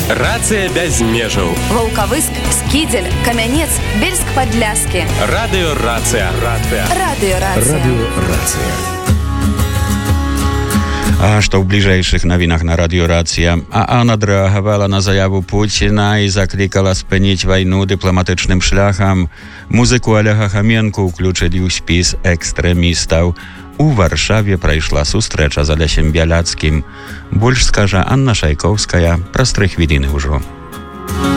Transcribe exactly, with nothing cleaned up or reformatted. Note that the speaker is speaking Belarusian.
Рацыя без межаў. Ваўкавыск, Скідзель, Камянец, Бельск-Падляскі. Радыёрацыя. Рацыя. Радыёрацыя. Радыёрацыя. А што ў бліжэйшых навінах на радыёрацыя? ААН адрэагавала на заяву Пуціна і заклікала спыніць вайну дыпламатычным шляхам. Музыку Олега Хаменку ўключылі ў спіс экстрэмістаў. У Варшаве прайшла сустрэча з Алесем Бяляцкім. Больш скажа Анна Шайкоўская праз тры хвіліны ўжо.